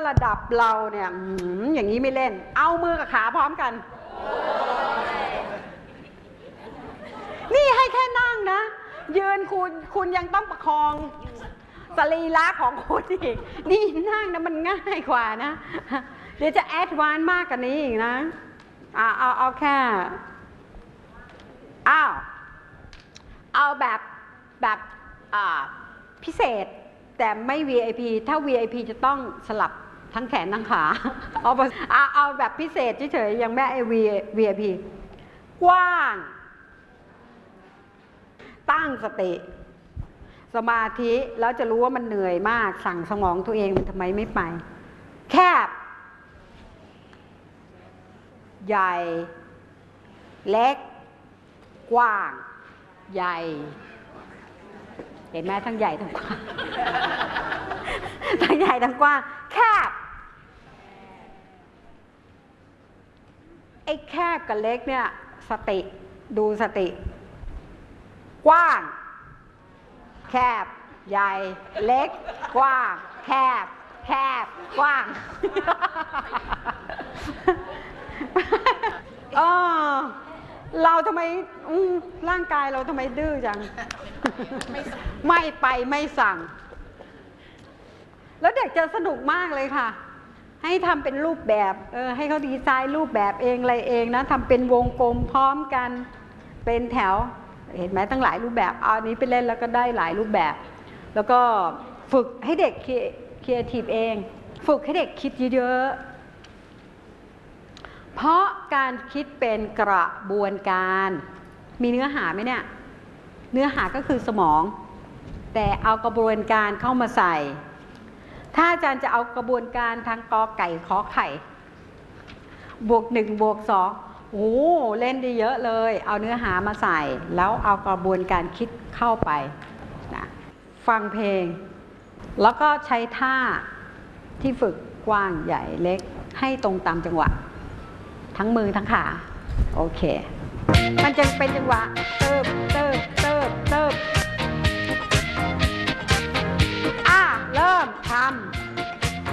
ระดับเราเนี่ยอย่างนี้ไม่เล่นเอามือกับขาพร้อมกันนี่ให้แค่นั่งนะยืนคุณยังต้องประคองสรีระของคุณอีกนี่นั่งนะมันง่ายกว่านะเดี๋ยวจะแอดวานซ์มากกว่านี้อีกนะเอาแค่เอาแบบพิเศษแต่ไม่ VIP ถ้า VIP จะต้องสลับทั้งแขนทั้งขาเอาแบบพิเศษเฉยๆยังไม่ VIP กว้างตั้งสติสมาธิแล้วจะรู้ว่ามันเหนื่อยมากสั่งสมองตัวเองมันทำไมไม่ไปแคบใหญ่เล็กกว้างใหญ่เห็นไหมทั้งใหญ่ทั้งกว้างทั้งใหญ่ทั้งกว้างแคบไอ้แคบกับเล็กเนี่ยสติดูสติกว้างแคบใหญ่เล็กกว้างแคบกว้างเราทำไมร่างกายเราทำไมดื้อจังไม่ไปไม่สั่งแล้วเด็กจะสนุกมากเลยค่ะให้ทำเป็นรูปแบบให้เขาดีไซน์รูปแบบเองอะไรเองนะทำเป็นวงกลมพร้อมกันเป็นแถวเห็นไหมตั้งหลายรูปแบบเอาอันนี้ไปเล่นแล้วก็ได้หลายรูปแบบแล้วก็ฝึกให้เด็กครีเอทีฟเองฝึกให้เด็กคิดเยอะๆเพราะการคิดเป็นกระบวนการมีเนื้อหาไหมเนี่ยเนื้อหาก็คือสมองแต่เอากระบวนการเข้ามาใส่ถ้าอาจารย์จะเอากระบวนการทางกอไก่ขอไข่บวก1บวก2โอ้เล่นได้เยอะเลยเอาเนื้อหามาใส่แล้วเอากระบวนการคิดเข้าไปนะฟังเพลงแล้วก็ใช้ท่าที่ฝึกกว้างใหญ่เล็กให้ตรงตามจังหวะทั้งมือทั้งขาโอเคมันจะเป็นจังหวะ